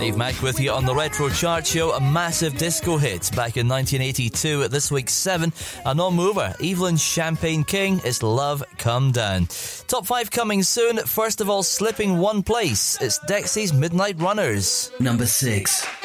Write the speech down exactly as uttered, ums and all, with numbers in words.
Dave Mack with you on the Retro Chart Show. A massive disco hit back in nineteen eighty-two at this week's seven. A non-mover, Evelyn Champagne King, It's Love Come Down. Top five coming soon. First of all, slipping one place, it's Dexy's Midnight Runners. Number six.